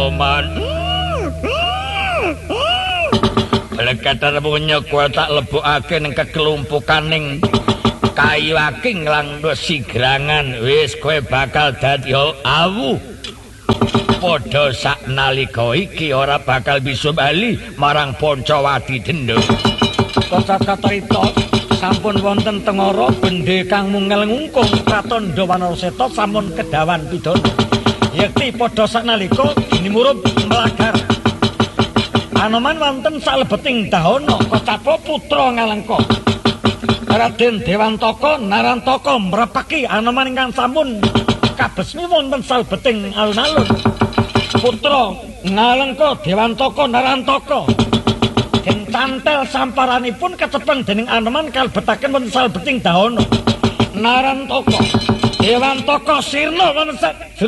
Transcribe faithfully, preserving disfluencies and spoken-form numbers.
Anoman. Lekatar punya kowe tak lebokake ning kekelumpukaning kayu aking lan sigrangan wis kowe bakal dadi awu. Padha sak nalika iki ora bakal bisa bali marang Pancawati Denda. Kata-katarita sampun wonten tengara bendhe kang mungel ngungkung Kraton Dawanaraseta sampun kedawan pidana. Yekti padha sanalika nimurup mlagar. Anoman wonten salebeting dahana Kacapa putra Ngalengka. Raden Dewantaka Narantaka mrepeki Anoman ingkang sampun kabesmi wonten salebeting alun-alun. Putra Ngalengka Dewantaka Narantaka den cantel samparanipun kecepeng dening Anoman kalebetaken wonten salebeting dahana. Narantaka Dewantaka sirna wonten